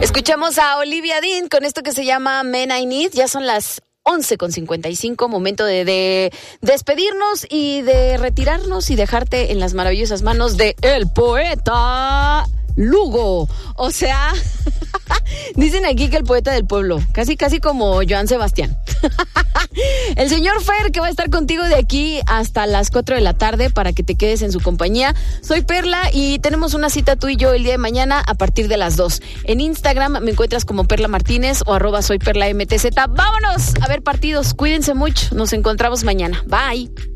Escuchamos a Olivia Dean con esto que se llama Men I Need. Ya son las 11:55, momento de despedirnos y de retirarnos y dejarte en las maravillosas manos de el poeta Lugo. O sea, dicen aquí que el poeta del pueblo, casi como Joan Sebastián. El señor Fer, que va a estar contigo de aquí hasta las 4 de la tarde para que te quedes en su compañía. Soy Perla y tenemos una cita tú y yo el día de mañana a partir de las 2. En Instagram me encuentras como Perla Martínez o @soyperlamtz. Vámonos a ver partidos, cuídense mucho, nos encontramos mañana. Bye.